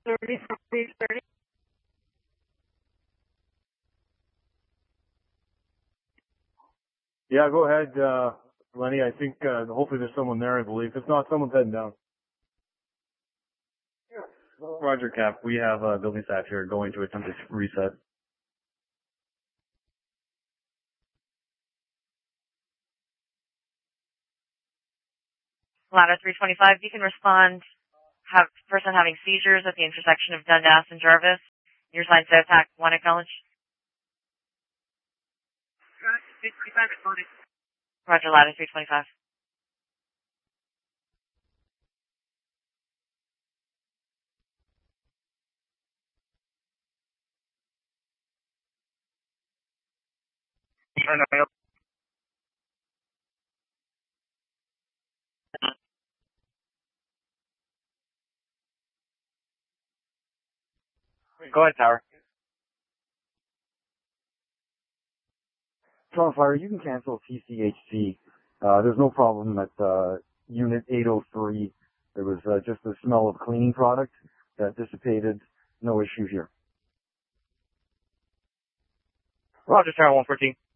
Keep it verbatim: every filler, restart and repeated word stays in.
thirty, thirty. Yeah, go ahead, uh, Lenny. I think, uh, hopefully there's someone there, I believe. If not, someone's heading down. Roger, Cap. We have, uh, building staff here going to attempt to reset. Ladder three twenty-five, you can respond. Have person having seizures at the intersection of Dundas and Jarvis. Your sign to attack. One acknowledge. Roger, ladder three twenty-five. Go ahead, Tower. Tower Fire, you can cancel T C H C. Uh, there's no problem at uh, Unit eight oh three. There was uh, just the smell of cleaning product that dissipated. No issue here. Roger, Tower one fourteen.